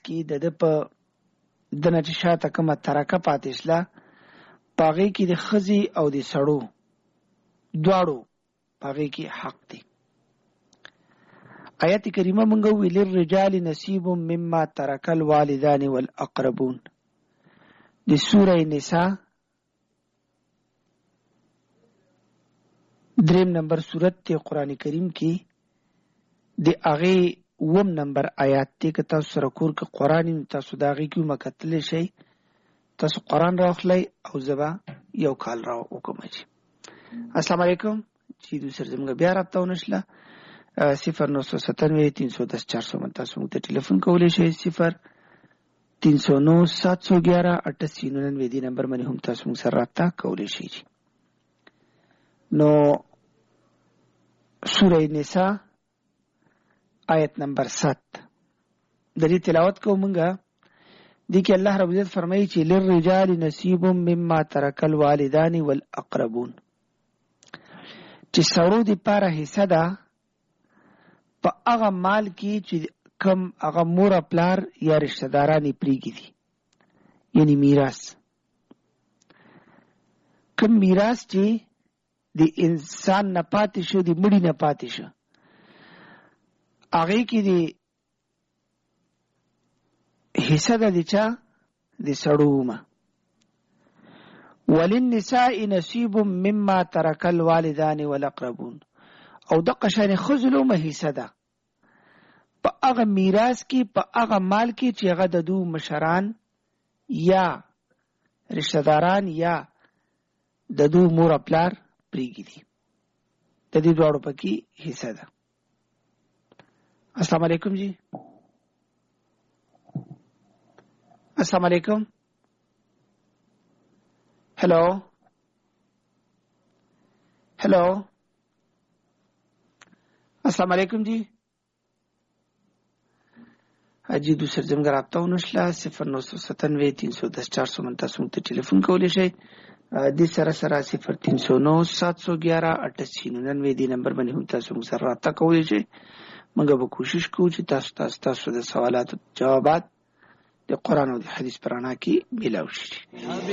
کې د په دنه چې شاته کومه ترکه پاتې شله پاغې کې د خزي او د سړو دواړو پاغې کې حق دی. آیت کریمه مونږ ویل للرجال نصیب مما ترک الوالدان والاقربون د سوره نساء 3 نمبر سورت ته قران کریم کې د هغه 1 نمبر آیات ته که تاسو سره کور کې قران تاسو داږي کې مکتل شي تاسو قران راخلی او زبا یو کال را وکم شي. السلام علیکم چې دوسر زموږ بیا راته ونشله 0997 تاسو موږ ته ټلیفون کولای شئ 0309 711 8899 دی نمبر باندې هم تاسو موږ سره رابطه کولای شئ. نو سوره نساء آیت نمبر 7 د دې تلاوت کومګه دي کې الله رب عزت فرمایي چې للرجال نصیب مما ترک الوالدان والاقربون چې سړو دی پاره حصہ ده په هغه مال کې چې کم هغه مور پلار یا رشتہ دارانی پریږي دي یعنی میراث کم میراث چې د انسان نه پاتې شو د مړي نه پاتې شو هغه کې دی حصہ ده چا د سړو ما وللنساء نصیب مما ترک الوالدان والاقربون او د قشان خذلو ما حصہ ده په هغه میراث کې په هغه مال کې چې هغه د دو مشران یا رشتہ داران یا د دو مور پلار پریږي دي د دې دواړو پکې حصہ ده. السلام علیکم جی. السلام علیکم. Hello hello अस्सलाम वालेकुम जी. जी दूसरे जमगर आपता ونشلا 0997 310 ته ټلیفون کولای شئ د سره 0309 711 8899 دی نمبر باندې هم تاسو موږ سره رابطه کولای شئ. موږ به کوشش کوو چې تاسو د سوالاتو جوابات د قران او د حدیث پرانا کې ملاوي شي.